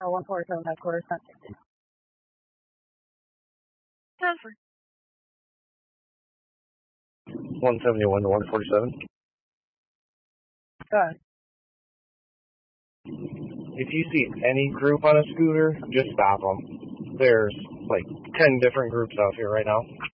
147 headquarters. Transfer. 171 to 147. Go ahead. If you see any group on a scooter, just stop them. There's like 10 different groups out here right now.